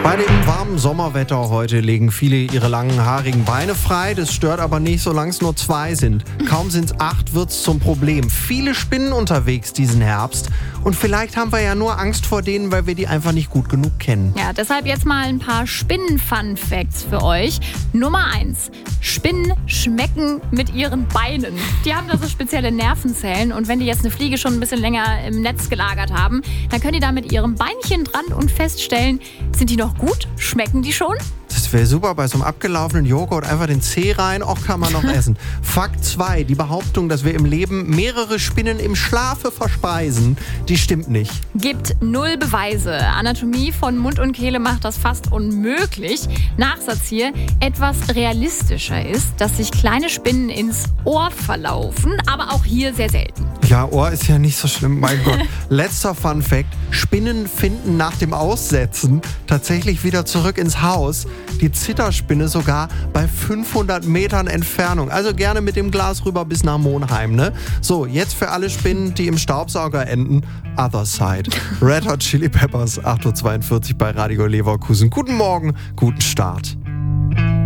Bei dem warmen Sommerwetter heute legen viele ihre langen, haarigen Beine frei. Das stört aber nicht, solange es nur 2 sind. Kaum sind es 8, wird es zum Problem. Viele Spinnen unterwegs diesen Herbst. Und vielleicht haben wir ja nur Angst vor denen, weil wir die einfach nicht gut genug kennen. Ja, deshalb jetzt mal ein paar Spinnen-Fun-Facts für euch. Nummer 1. Spinnen schmecken mit ihren Beinen. Die haben da so spezielle Nervenzellen. Und wenn die jetzt eine Fliege schon ein bisschen länger im Netz gelagert haben, dann können die da mit ihrem Beinchen dran und feststellen, sind die noch gut? Schmecken die schon? Das wäre super, bei so einem abgelaufenen Joghurt einfach den Zeh rein, auch kann man noch essen. Fakt 2, die Behauptung, dass wir im Leben mehrere Spinnen im Schlafe verspeisen, die stimmt nicht. Gibt 0 Beweise. Anatomie von Mund und Kehle macht das fast unmöglich. Nachsatz hier, etwas realistischer ist, dass sich kleine Spinnen ins Ohr verlaufen, aber auch hier sehr selten. Ja, Ohr ist ja nicht so schlimm, mein Gott. Letzter Fun Fact, Spinnen finden nach dem Aussetzen tatsächlich wieder zurück ins Haus. Die Zitterspinne sogar bei 500 Metern Entfernung. Also gerne mit dem Glas rüber bis nach Monheim, ne? So, jetzt für alle Spinnen, die im Staubsauger enden, Other Side. Red Hot Chili Peppers, 8.42 Uhr bei Radio Leverkusen. Guten Morgen, guten Start.